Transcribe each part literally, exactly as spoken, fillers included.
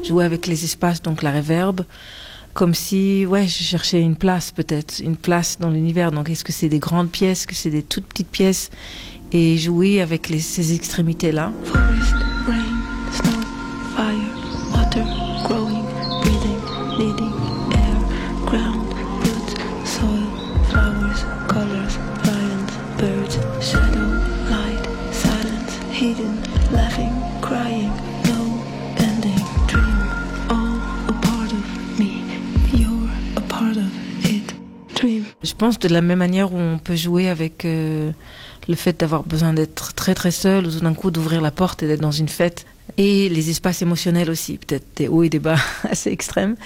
jouer avec les espaces, donc la reverb, comme si, ouais, je cherchais une place peut-être, une place dans l'univers. Donc est-ce que c'est des grandes pièces, est-ce que c'est des toutes petites pièces, et jouer avec les, ces extrémités-là. Forest, rain, snow, fire, water, growing, breathing, needing, air, ground, roots, soil, flowers, colors, lions, birds, shadow, light, silence, hidden, laughing, crying, no ending, dream, all a part of me, you're a part of it, dream. Je pense de la même manière où on peut jouer avec euh, le fait d'avoir besoin d'être très très seul, ou tout d'un coup d'ouvrir la porte et d'être dans une fête, et les espaces émotionnels aussi, peut-être des hauts et des bas assez extrêmes,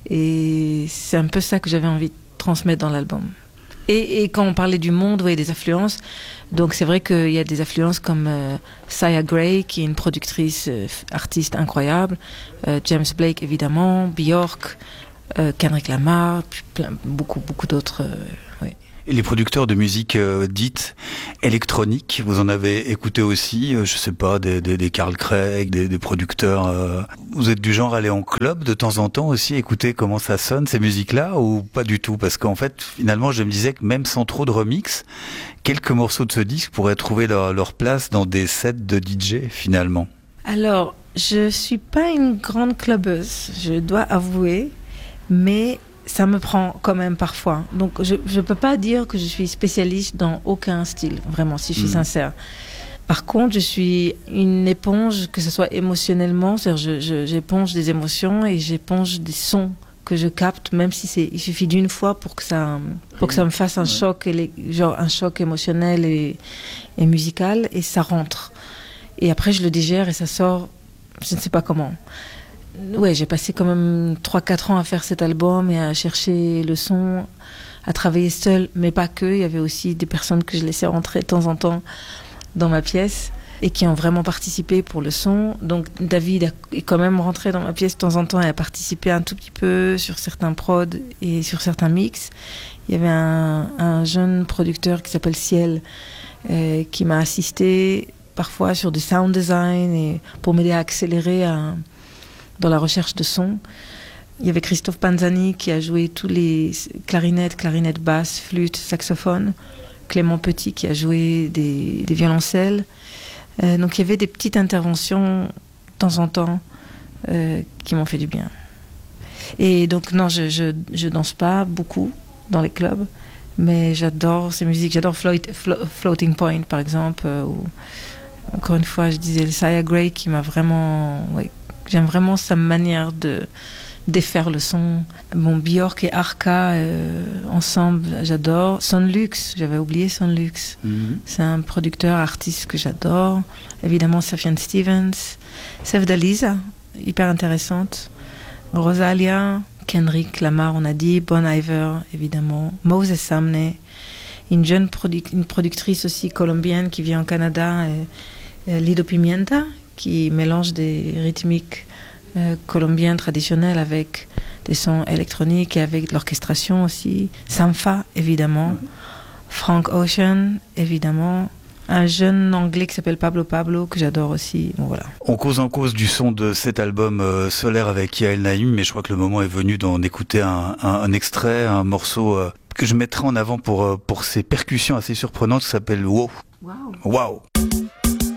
et c'est un peu ça que j'avais envie de transmettre dans l'album. Et, et quand on parlait du monde, ouais, des influences, donc c'est vrai qu'il y a des influences comme euh, Sia Gray, qui est une productrice, euh, artiste incroyable, euh, James Blake évidemment, Björk, euh, Kendrick Lamar, puis plein, beaucoup beaucoup d'autres, euh, ouais. Et les producteurs de musique euh, dite électronique, vous en avez écouté aussi, euh, je sais pas, des, des, des Carl Craig, des, des producteurs. Euh, vous êtes du genre à aller en club de temps en temps aussi, écouter comment ça sonne ces musiques-là, ou pas du tout? Parce qu'en fait, finalement, je me disais que même sans trop de remix, quelques morceaux de ce disque pourraient trouver leur, leur place dans des sets de D J finalement. Alors, je suis pas une grande clubbeuse, je dois avouer, mais ça me prend quand même parfois. Donc, je ne peux pas dire que je suis spécialiste dans aucun style, vraiment, si je suis mmh. sincère. Par contre, je suis une éponge, que ce soit émotionnellement, c'est-à-dire je, je, j'éponge des émotions et j'éponge des sons que je capte, même si c'est, il suffit d'une fois pour que ça, pour que ça me fasse un ouais. choc, et genre un choc émotionnel et, et musical, et ça rentre. Et après, je le digère et ça sort, je ne sais pas comment. Ouais, j'ai passé quand même trois quatre ans à faire cet album et à chercher le son, à travailler seule, mais pas que. Il y avait aussi des personnes que je laissais rentrer de temps en temps dans ma pièce et qui ont vraiment participé pour le son. Donc David est quand même rentré dans ma pièce de temps en temps et a participé un tout petit peu sur certains prods et sur certains mix. Il y avait un, un jeune producteur qui s'appelle Ciel euh, qui m'a assisté parfois sur du sound design et pour m'aider à accélérer à dans la recherche de son. Il y avait Christophe Panzani qui a joué tous les clarinettes, clarinettes basses, flûtes, saxophones. Clément Petit qui a joué des, des violoncelles. Euh, donc il y avait des petites interventions de temps en temps euh, qui m'ont fait du bien. Et donc non, je, je, je danse pas beaucoup dans les clubs, mais j'adore ces musiques. J'adore Float, Flo- Floating Point par exemple. Euh, ou, encore une fois, je disais le Sia Gray qui m'a vraiment... Ouais, j'aime vraiment sa manière de défaire le son. Bon, Björk et Arca euh, ensemble, j'adore. Sonlux, j'avais oublié Sonlux. Mm-hmm. C'est un producteur, artiste que j'adore. Évidemment, Sufjan Stevens. Sevdaliza, hyper intéressante. Rosalia, Kendrick Lamar, on a dit. Bon Iver, évidemment. Moses Sumney. Une jeune produ- une productrice aussi colombienne qui vient au Canada, et, et Lido Pimienta, qui mélange des rythmiques euh, colombiennes traditionnelles avec des sons électroniques et avec de l'orchestration aussi. Sampha, évidemment. Mm-hmm. Frank Ocean, évidemment. Un jeune anglais qui s'appelle Pablo Pablo, que j'adore aussi. Bon, voilà. On cause en cause du son de cet album euh, Solaire avec Yael Naïm, mais je crois que le moment est venu d'en écouter un, un, un extrait, un morceau euh, que je mettrai en avant pour, euh, pour ses percussions assez surprenantes, qui s'appelle Wow. Wow. Wow.